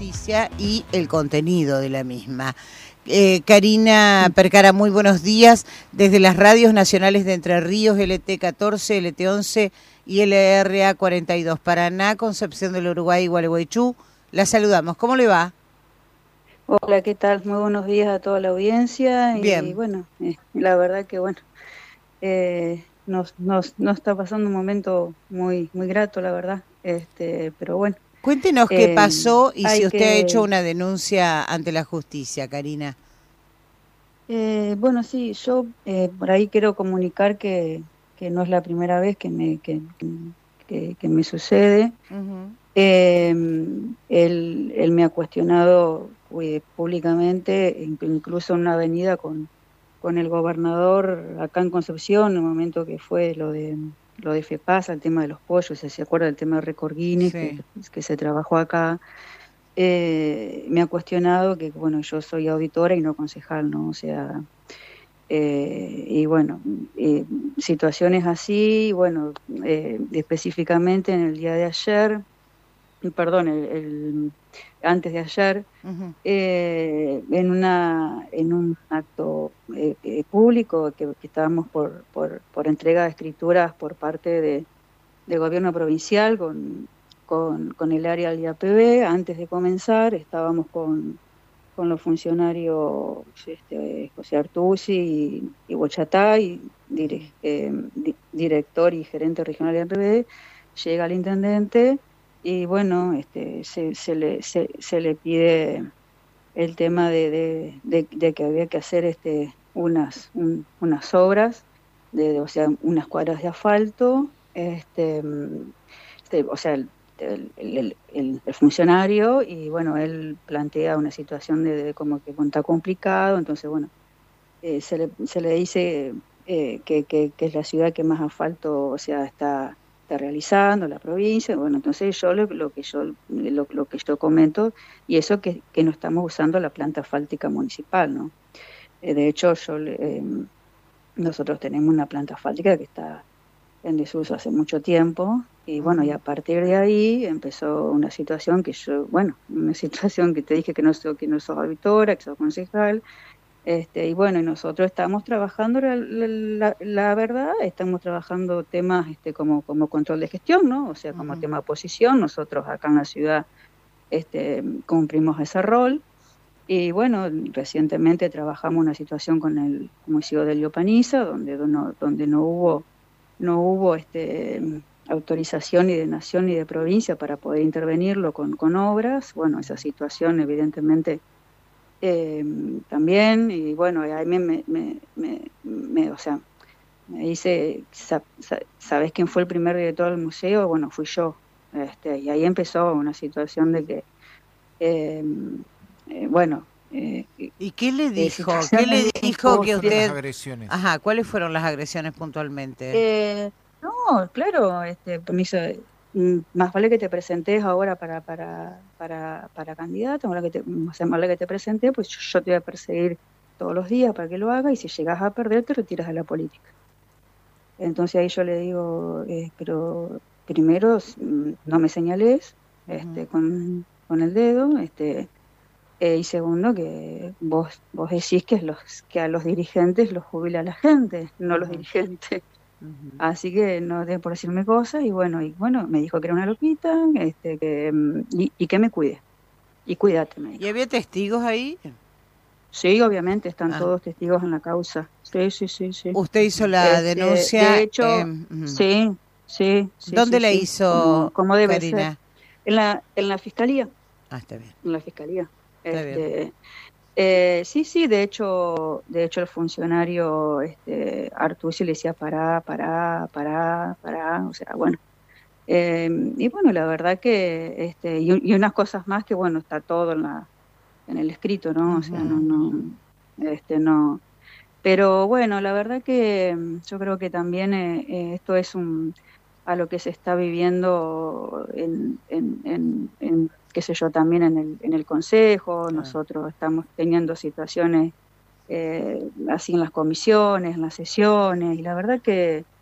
justicia y el contenido de la misma. Karina Percara, muy buenos días. Desde las radios nacionales de Entre Ríos, LT14, LT11 y LRA42, Paraná, Concepción del Uruguay y Gualeguaychú, la saludamos. ¿Cómo le va? Hola, ¿qué tal? Muy buenos días a toda la audiencia. Y Bien. bueno, la verdad que bueno, nos está pasando un momento muy grato, la verdad. Pero bueno, Cuéntenos qué eh, pasó y si hay usted ha hecho que, una denuncia ante la justicia, Karina. bueno, sí, yo por ahí quiero comunicar que no es la primera vez que me sucede. Uh-huh. Él me ha cuestionado públicamente, incluso en una avenida con el gobernador acá en Concepción, en el momento que fue lo de FEPASA, el tema de los pollos, se acuerda del tema de Récord Guinness Sí. que se trabajó acá. Me ha cuestionado que, bueno, yo soy auditora y no concejal, ¿no? O sea, y bueno, situaciones así, bueno, específicamente en el día de ayer, perdón, antes de ayer, Uh-huh. en un acto público que estábamos por entrega de escrituras por parte de gobierno provincial con el área del IAPB. Antes de comenzar estábamos con los funcionarios José Artusi y Bochatá, y director y gerente regional del IAPB. Llega el intendente y bueno, se le pide el tema de que había que hacer unas obras, o sea, unas cuadras de asfalto. O sea, el funcionario, y bueno, él plantea una situación de como que está complicado. Entonces bueno, se le dice que es la ciudad que más asfalto, o sea, está realizando, la provincia. Bueno, entonces yo lo que yo comento, y eso que no estamos usando la planta asfáltica municipal, ¿no? De hecho, nosotros tenemos una planta asfáltica que está en desuso hace mucho tiempo. Y bueno, y Uh-huh. a partir de ahí empezó una situación una situación que te dije que no sos auditora, que sos concejal. Y bueno, y nosotros estamos trabajando, la verdad, estamos trabajando temas como control de gestión, ¿no? O sea, como Uh-huh. tema de oposición. Nosotros acá en la ciudad cumplimos ese rol. Y bueno, recientemente trabajamos una situación con el municipio de Liopaniza, donde no hubo autorización ni de nación ni de provincia para poder intervenirlo con obras. Bueno, esa situación evidentemente eh, también. Y bueno, ahí o sea, me dice, ¿sabés quién fue el primer director del museo? Bueno, fui yo. Y ahí empezó una situación de que, eh, bueno, ¿Y qué le dijo? ¿Qué situaciones le de dijo que ¿Cuáles fueron las usted... agresiones? Ajá, ¿cuáles fueron las agresiones puntualmente? No, claro, me dice, más vale que te presentes ahora para candidato, o sea, más vale que te presentes, pues yo te voy a perseguir todos los días para que lo haga, y si llegas a perder te retiras de la política. Entonces ahí yo le digo, pero primero, no me señales Uh-huh. con el dedo. Y segundo, que vos decís que a los dirigentes los jubila la gente, no los Uh-huh. dirigentes. Uh-huh. Así que no debe por decirme cosas. Y bueno, me dijo que era una loquita, y que me cuide. Y cuídate, me ¿Y dijo. había testigos ahí? Sí, obviamente, están Ah, todos testigos en la causa. Sí, sí, sí, sí. usted hizo la De denuncia. hecho, Ujú. sí, sí, sí, ¿Dónde sí, la sí, hizo, como debe ser. Karina? En la fiscalía, Ah, está bien, en la fiscalía. está bien. Sí, sí, de hecho el funcionario Artusi le decía pará, o sea, bueno. Y bueno, la verdad que, y unas cosas más que, bueno, está todo en el escrito, ¿no? O sea, no, Ujú. no, no. Pero bueno, la verdad que yo creo que también esto es a lo que se está viviendo qué sé yo, también en el Consejo. Claro. Nosotros estamos teniendo situaciones así en las comisiones, en las sesiones, y la verdad que